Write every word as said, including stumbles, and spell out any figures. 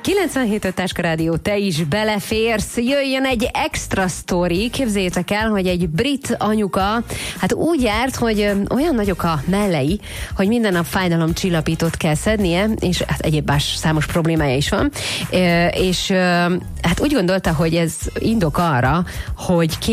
kilencvenhét öt Táska Rádió, te is beleférsz. Jöjjön egy extra sztori. Képzeljétek el, hogy egy brit anyuka hát úgy járt, hogy olyan nagyok a mellei, hogy minden nap fájdalomcsillapítót kell szednie, és hát egyéb más számos problémája is van. És hát úgy gondolta, hogy ez indok arra, hogy